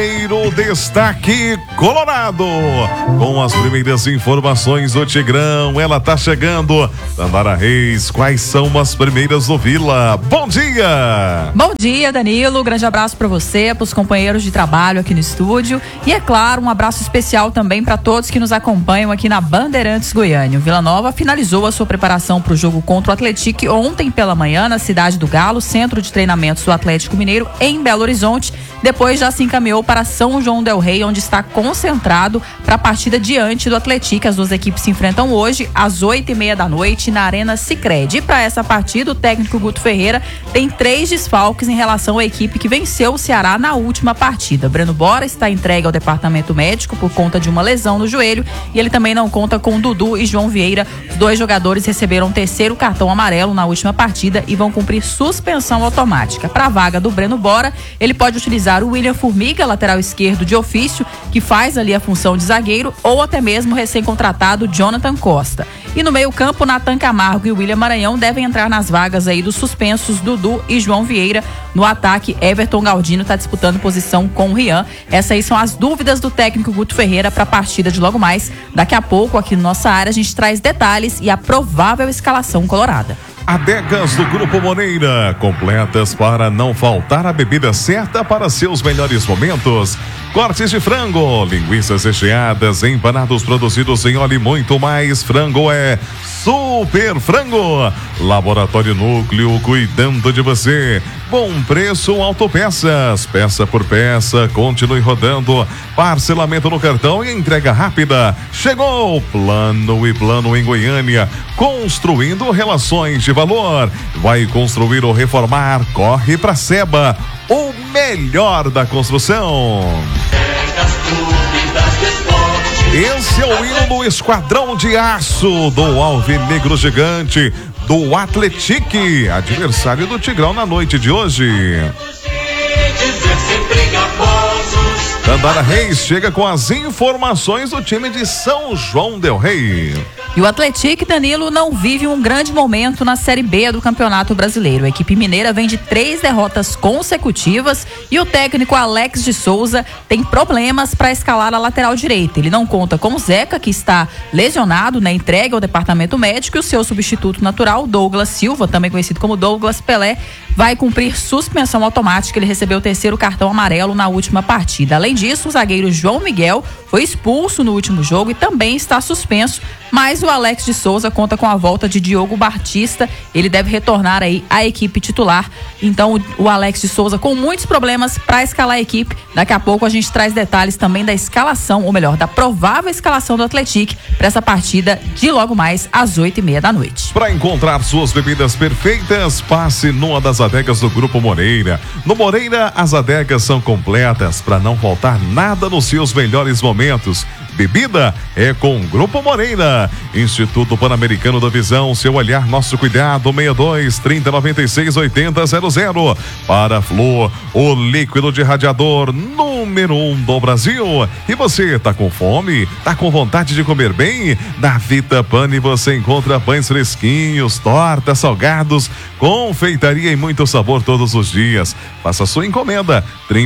Primeiro destaque colorado, com as primeiras informações do Tigrão, ela tá chegando. Dandara Reis, quais são as primeiras do Vila? Bom dia! Bom dia, Danilo, grande abraço para você, para os companheiros de trabalho aqui no estúdio e, é claro, um abraço especial também para todos que nos acompanham aqui na Bandeirantes Goiânia. O Vila Nova finalizou a sua preparação para o jogo contra o Atlético ontem pela manhã na Cidade do Galo, centro de treinamentos do Atlético Mineiro em Belo Horizonte. Depois já se encaminhou para São João del Rei, onde está concentrado para a partida diante do Atlético. As duas equipes se enfrentam hoje às 8h30 da noite na Arena Sicredi. E para essa partida, o técnico Guto Ferreira tem 3 desfalques em relação à equipe que venceu o Ceará na última partida. Breno Bora está entregue ao departamento médico por conta de uma lesão no joelho e ele também não conta com Dudu e João Vieira. Os 2 jogadores receberam o 3º cartão amarelo na última partida e vão cumprir suspensão automática. Para a vaga do Breno Bora, ele pode utilizar o William Formiga, lateral esquerdo de ofício, que faz ali a função de zagueiro, ou até mesmo o recém-contratado Jonathan Costa. E no meio-campo, Nathan Camargo e William Maranhão devem entrar nas vagas aí dos suspensos Dudu e João Vieira. No ataque, Everton Galdino está disputando posição com o Rian. Essas aí são as dúvidas do técnico Guto Ferreira para a partida de logo mais. Daqui a pouco, aqui na nossa área, a gente traz detalhes e a provável escalação colorada. Adegas do Grupo Moreira, completas para não faltar a bebida certa para seus melhores momentos. Cortes de frango, linguiças recheadas, empanados produzidos em óleo e muito mais. Frango é Super Frango. Laboratório Núcleo, cuidando de você. Bom preço, autopeças, peça por peça, continue rodando. Parcelamento no cartão e entrega rápida. Chegou Plano e Plano em Goiânia, construindo relações de valor. Vai construir ou reformar? Corre pra Seba, o melhor da construção. Esse é o hino do Esquadrão de Aço do Alvinegro Gigante do Atlético, adversário do Tigrão na noite de hoje. Dandara Reis chega com as informações do time de São João del Rei. E o Atlético, Danilo, não vive um grande momento na Série B do Campeonato Brasileiro. A equipe mineira vem de 3 derrotas consecutivas e o técnico Alex de Souza tem problemas para escalar a lateral direita. Ele não conta com o Zeca, que está lesionado, né, entregue ao departamento médico, e o seu substituto natural, Douglas Silva, também conhecido como Douglas Pelé, vai cumprir suspensão automática. Ele recebeu o 3º cartão amarelo na última partida. Além disso, o zagueiro João Miguel foi expulso no último jogo e também está suspenso, mas o Alex de Souza conta com a volta de Diogo Batista. Ele deve retornar aí à equipe titular. Então o Alex de Souza com muitos problemas para escalar a equipe. Daqui a pouco a gente traz detalhes também da escalação, ou melhor, da provável escalação do Atlético para essa partida de logo mais às 8h30 da noite. Para encontrar suas bebidas perfeitas, passe numa das adegas do Grupo Moreira. No Moreira, as adegas são completas para não faltar nada nos seus melhores momentos. Bebida é com o Grupo Moreira. Instituto Pan-Americano da Visão, seu olhar, nosso cuidado, 62-3096-8000. Para Flor, o líquido de radiador número 1 do Brasil. E você, tá com fome? Tá com vontade de comer bem? Na Vita Pane você encontra pães fresquinhos, tortas, salgados, confeitaria e muito sabor todos os dias. Faça sua encomenda,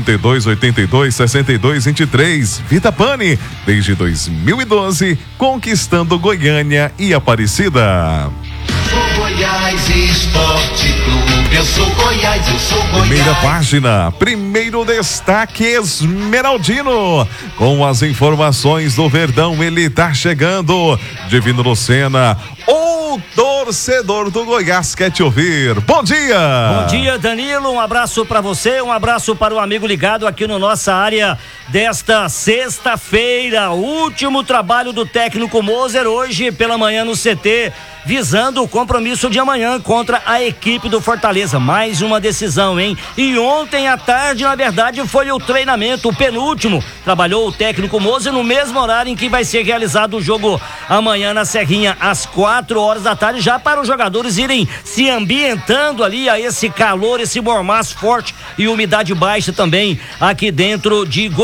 3282-6223. Vita Pane, desde 2012, conquistando Goiânia e Aparecida. Goiás Esporte Clube, eu sou Goiás, eu sou Goiás. Primeira página, primeiro destaque Esmeraldino, com as informações do Verdão. Ele tá chegando, Divino Lucena, o torcedor do Goiás quer te ouvir. Bom dia! Bom dia, Danilo, um abraço para você, um abraço para o amigo ligado aqui no nossa área desta sexta-feira, último trabalho do técnico Moser hoje pela manhã no CT, visando o compromisso de amanhã contra a equipe do Fortaleza. Mais uma decisão, hein? E ontem à tarde, na verdade, foi o treinamento, o penúltimo. Trabalhou o técnico Moser no mesmo horário em que vai ser realizado o jogo amanhã na Serrinha, às 4h, já para os jogadores irem se ambientando ali a esse calor, esse mormaço forte e umidade baixa também aqui dentro de Goiânia.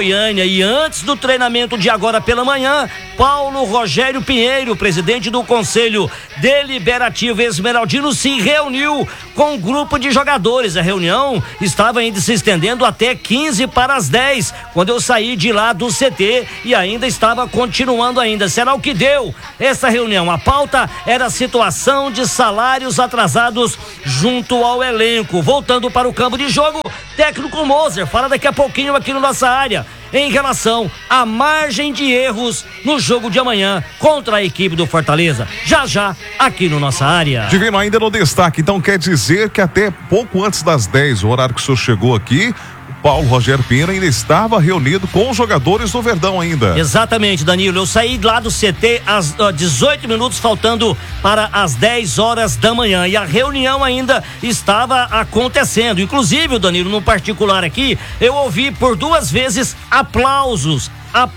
Goiânia. E antes do treinamento de agora pela manhã, Paulo Rogério Pinheiro, presidente do Conselho Deliberativo Esmeraldino, se reuniu com um grupo de jogadores. A reunião estava ainda se estendendo até 15 para as 10, quando eu saí de lá do CT, e ainda estava continuando ainda. Será o que deu essa reunião? A pauta era a situação de salários atrasados junto ao elenco. Voltando para o campo de jogo, técnico Moser fala daqui a pouquinho aqui na nossa área em relação à margem de erros no jogo de amanhã contra a equipe do Fortaleza. Já aqui no nossa área. Divino, ainda no destaque, então quer dizer que até pouco antes das 10, o horário que o senhor chegou aqui, Paulo Rogério Pinheiro ainda estava reunido com os jogadores do Verdão ainda. Exatamente, Danilo. Eu saí lá do CT às 18 minutos, faltando para as 10 horas da manhã. E a reunião ainda estava acontecendo. Inclusive, Danilo, no particular aqui, eu ouvi por 2 vezes aplausos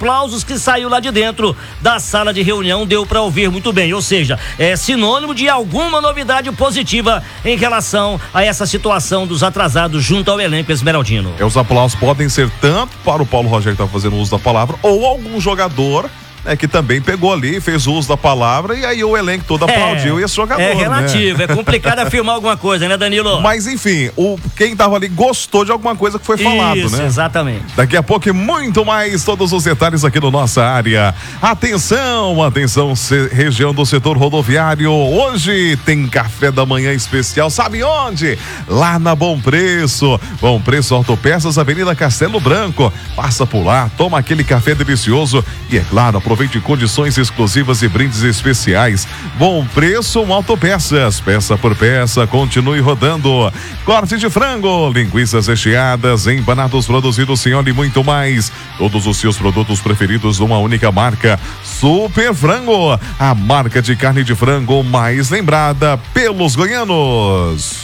que saiu lá de dentro da sala de reunião, deu para ouvir muito bem, ou seja, é sinônimo de alguma novidade positiva em relação a essa situação dos atrasados junto ao elenco esmeraldino. Os aplausos podem ser tanto para o Paulo Rogério que está fazendo uso da palavra, ou algum jogador que também pegou ali, fez uso da palavra, e aí o elenco todo aplaudiu esse jogador. É relativo, né? É complicado afirmar alguma coisa, né, Danilo? Mas enfim, quem tava ali gostou de alguma coisa que foi falado, isso, né? Exatamente. Daqui a pouco muito mais, todos os detalhes aqui no nossa área. Atenção, região do setor rodoviário, hoje tem café da manhã especial, sabe onde? Lá na Bom Preço Autopeças, Avenida Castelo Branco. Passa por lá, toma aquele café delicioso e, é claro, aproveite condições exclusivas e brindes especiais. Bom Preço Autopeças, peça por peça, continue rodando. Corte de frango, linguiças recheadas, empanados produzidos sem óleo e muito mais. Todos os seus produtos preferidos numa única marca. Super Frango, a marca de carne de frango mais lembrada pelos goianos.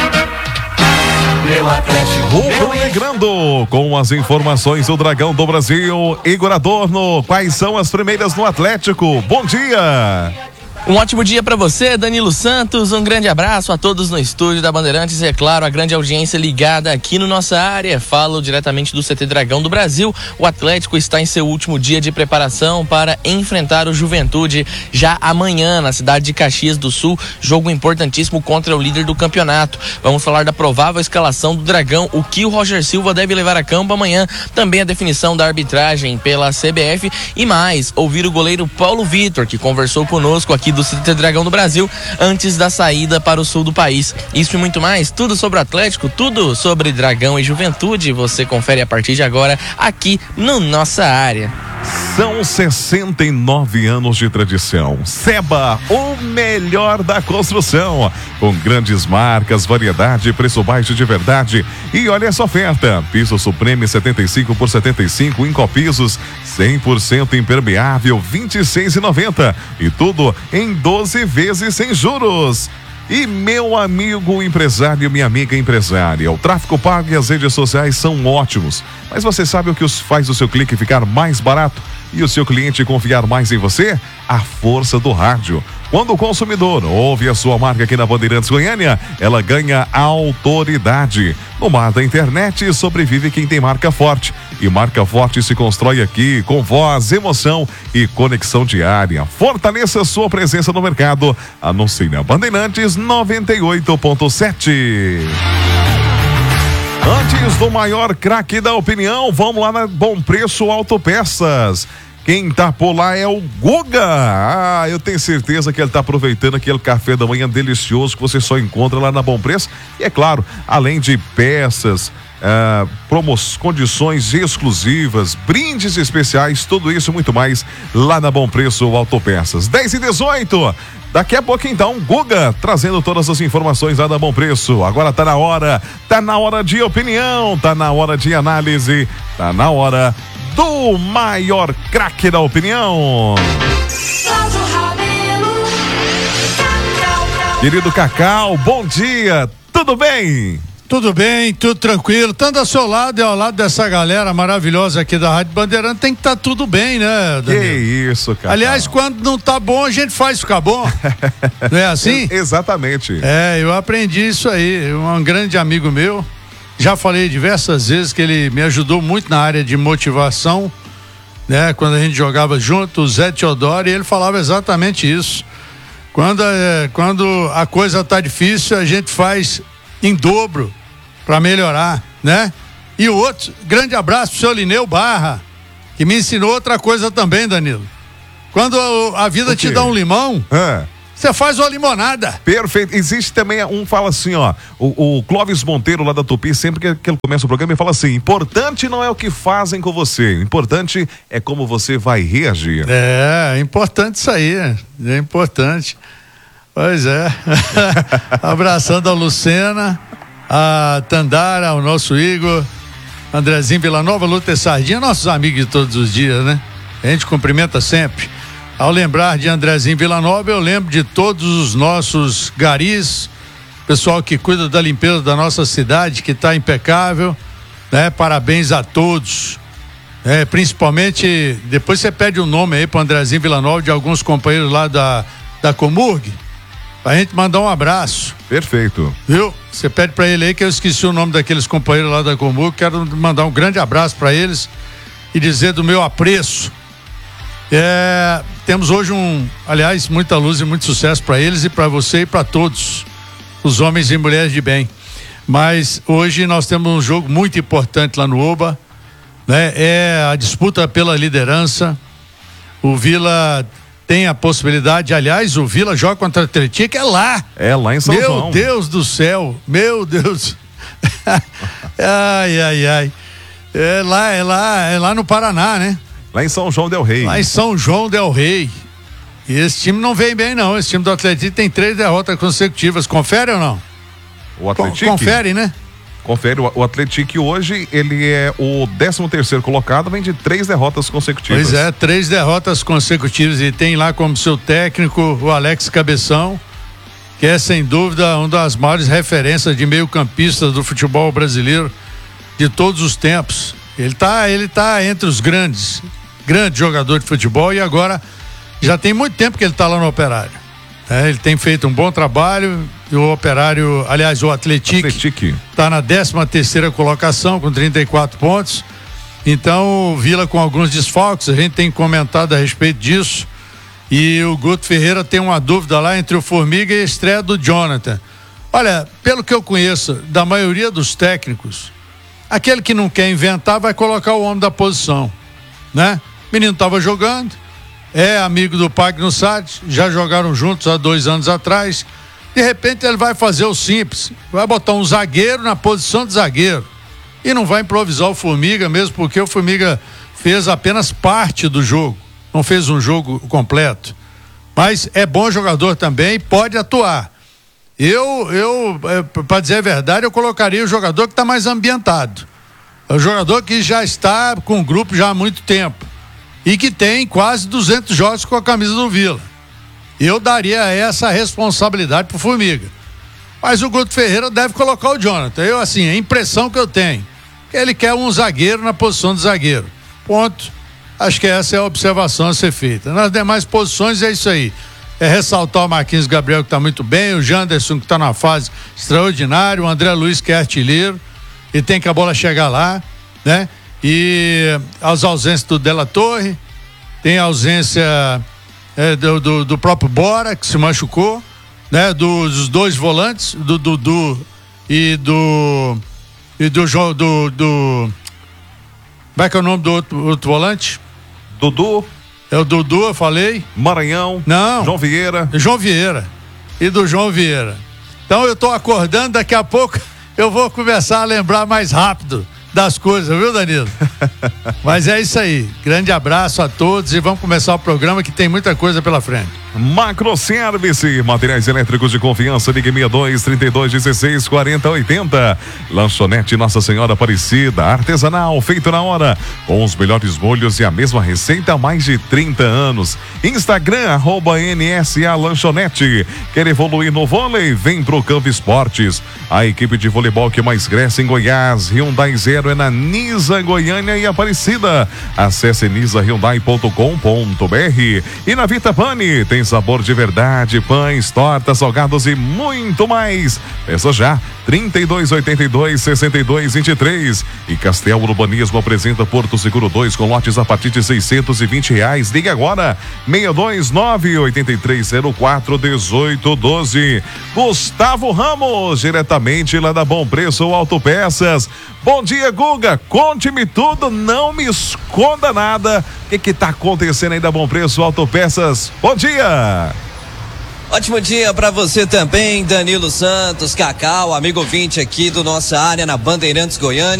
Rubro-negrando com as informações do Dragão do Brasil, Igor Adorno. Quais são as primeiras no Atlético? Bom dia! Um ótimo dia para você, Danilo Santos. Um grande abraço a todos no estúdio da Bandeirantes e, é claro, a grande audiência ligada aqui no nossa área. Falo diretamente do CT Dragão do Brasil. O Atlético está em seu último dia de preparação para enfrentar o Juventude já amanhã na cidade de Caxias do Sul. Jogo importantíssimo contra o líder do campeonato. Vamos falar da provável escalação do Dragão, o que o Roger Silva deve levar a campo amanhã. Também a definição da arbitragem pela CBF e mais, ouvir o goleiro Paulo Vitor, que conversou conosco aqui do CT Dragão do Brasil antes da saída para o sul do país. Isso e muito mais, tudo sobre o Atlético, tudo sobre Dragão e Juventude, você confere a partir de agora aqui no Nossa Área. São 69 anos de tradição. Seba, o melhor da construção. Com grandes marcas, variedade, preço baixo de verdade. E olha essa oferta. Piso Supreme 75 por 75, Incopisos 100% impermeável, R$26,90. E tudo em 12 vezes sem juros. E meu amigo empresário, minha amiga empresária, o tráfego pago e as redes sociais são ótimos, mas você sabe o que faz o seu clique ficar mais barato e o seu cliente confiar mais em você? A força do rádio. Quando o consumidor ouve a sua marca aqui na Bandeirantes Goiânia, ela ganha autoridade. No mar da internet sobrevive quem tem marca forte. E marca forte se constrói aqui com voz, emoção e conexão diária. Fortaleça sua presença no mercado. Anuncie na Bandeirantes 98.7. Antes do maior craque da opinião, vamos lá na Bom Preço Autopeças. Quem tá por lá é o Guga. Eu tenho certeza que ele tá aproveitando aquele café da manhã delicioso que você só encontra lá na Bom Preço. E é claro, além de peças, condições exclusivas, brindes especiais, tudo isso e muito mais lá na Bom Preço Autopeças. 10h18. Daqui a pouco então, Guga trazendo todas as informações lá da Bom Preço. Agora tá na hora de opinião, tá na hora de análise, tá na hora do maior craque da opinião. Querido Cacau, bom dia, tudo bem? Tudo bem, tudo tranquilo, tanto ao seu lado e ao lado dessa galera maravilhosa aqui da Rádio Bandeirante, tem que estar tudo bem, né, Danilo? Que isso, cara. Aliás, quando não tá bom, a gente faz ficar bom. Não é assim? Exatamente. Eu aprendi isso aí, um grande amigo meu, Já falei diversas vezes que ele me ajudou muito na área de motivação, né? Quando a gente jogava junto, o Zé Teodoro, e ele falava exatamente isso. Quando a coisa tá difícil, a gente faz em dobro para melhorar, né? E o outro, grande abraço pro seu Lineu Barra, que me ensinou outra coisa também, Danilo. Quando a vida te dá um limão, você faz uma limonada. Perfeito. Existe também fala assim, ó, o Clóvis Monteiro lá da Tupi, sempre que ele começa o programa, ele fala assim: importante não é o que fazem com você, importante é como você vai reagir. É importante isso aí, é importante. Pois é. Abraçando a Lucena, a Tandara, o nosso Igor, Andrezinho Villanova, Lúcia Sardinha, nossos amigos de todos os dias, né? A gente cumprimenta sempre. Ao lembrar de Andrezinho Villanova, eu lembro de todos os nossos garis, pessoal que cuida da limpeza da nossa cidade, que está impecável, né? Parabéns a todos. Principalmente, depois você pede o nome aí para Andrezinho Villanova de alguns companheiros lá da Comurg, pra gente mandar um abraço. Perfeito. Viu? Você pede pra ele aí, que eu esqueci o nome daqueles companheiros lá da Comurg. Quero mandar um grande abraço pra eles e dizer do meu apreço. Temos hoje aliás, muita luz e muito sucesso pra eles e pra você e pra todos os homens e mulheres de bem. Mas hoje nós temos um jogo muito importante lá no Oba, né? É a disputa pela liderança. O Vila tem a possibilidade, aliás, o Vila joga contra a Atlético, lá em São João. Meu Deus do céu, meu Deus. ai. É lá no Paraná, né? Lá em São João del Rei. Lá em São João del Rei. E esse time não vem bem, não. Esse time do Atlético tem 3 derrotas consecutivas. Confere ou não? O Atlético? Confere, né? Confere. O Atlético hoje, ele é o 13º colocado, vem de 3 derrotas consecutivas. Pois é, 3 derrotas consecutivas, e tem lá como seu técnico o Alex Cabeção, que é sem dúvida uma das maiores referências de meio-campistas do futebol brasileiro de todos os tempos. Ele tá entre os grandes jogadores de futebol, e agora já tem muito tempo que ele tá lá no Operário. Ele tem feito um bom trabalho, e o Operário, aliás, o Atlético está na 13ª colocação com 34 pontos. Então o Vila com alguns desfalques, a gente tem comentado a respeito disso, e o Guto Ferreira tem uma dúvida lá entre o Formiga e a estreia do Jonathan. Olha, pelo que eu conheço da maioria dos técnicos, aquele que não quer inventar vai colocar o homem da posição, né? O menino estava jogando, é amigo do Pagno Sade, já jogaram juntos há 2 anos atrás. De repente ele vai fazer o simples, vai botar um zagueiro na posição de zagueiro e não vai improvisar o Formiga, mesmo porque o Formiga fez apenas parte do jogo, não fez um jogo completo, mas é bom jogador também, pode atuar. Eu para dizer a verdade, eu colocaria o jogador que está mais ambientado, é o jogador que já está com o grupo já há muito tempo e que tem quase 200 jogos com a camisa do Vila. Eu daria essa responsabilidade pro Formiga. Mas o Guto Ferreira deve colocar o Jonathan. A impressão que eu tenho, que ele quer um zagueiro na posição de zagueiro. Ponto. Acho que essa é a observação a ser feita. Nas demais posições é isso aí. É ressaltar o Marquinhos Gabriel, que está muito bem, o Janderson, que está na fase extraordinária, o André Luiz, que é artilheiro, e tem que a bola chegar lá, né? E as ausências do Della Torre, tem a ausência do próprio Bora, que se machucou, né? Dos 2 volantes, do Dudu e do como é que é o nome do outro volante? Dudu. É o Dudu, eu falei. Maranhão. Não. João Vieira. João Vieira. E do João Vieira. Então eu tô acordando, daqui a pouco eu vou começar a lembrar mais rápido das coisas, viu, Danilo? Mas é isso aí. Grande abraço a todos e vamos começar o programa, que tem muita coisa pela frente. Macro Service, materiais elétricos de confiança, ligue 62-32-16-40-80. Lanchonete Nossa Senhora Aparecida, artesanal, feito na hora, com os melhores molhos e a mesma receita há mais de 30 anos. Instagram, @NSA Lanchonete. Quer evoluir no vôlei? Vem pro Campo Esportes. A equipe de voleibol que mais cresce em Goiás. Hyundai Zero é na Nisa, Goiânia e Aparecida. Acesse nisahyundai.com.br. E na Vita Pane, tem tem sabor de verdade, pães, tortas, salgados e muito mais. Peça já, 3282-6223. E Castel Urbanismo apresenta Porto Seguro 2 com lotes a partir de R$620. Ligue agora, 629-8304-1812. Gustavo Ramos, diretamente lá da Bom Preço Autopeças. Bom dia, Guga. Conte-me tudo, não me esconda nada. O que tá acontecendo aí da Bom Preço Autopeças? Bom dia. Ótimo dia para você também, Danilo Santos, Cacau, amigo ouvinte aqui do Nossa Área na Bandeirantes Goiânia.